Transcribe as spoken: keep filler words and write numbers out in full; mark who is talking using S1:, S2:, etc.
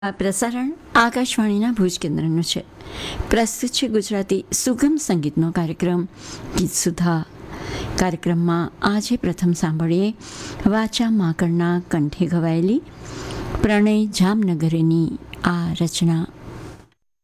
S1: આ પ્રસારણ આકાશવાણીના ભુજ કેન્દ્રનું છે. પ્રસ્તુત છે ગુજરાતી સુગમ સંગીતનો કાર્યક્રમ ગીત સુધા. કાર્યક્રમમાં આજે પ્રથમ સાંભળીએ વાચા માકડના કંઠે ગવાયેલી પ્રણય જામનગરેની આ રચના.